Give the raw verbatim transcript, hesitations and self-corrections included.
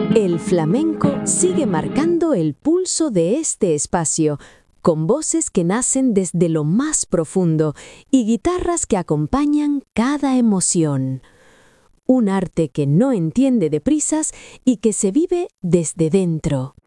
El flamenco sigue marcando el pulso de este espacio, con voces que nacen desde lo más profundo y guitarras que acompañan cada emoción. Un arte que no entiende de prisas y que se vive desde dentro.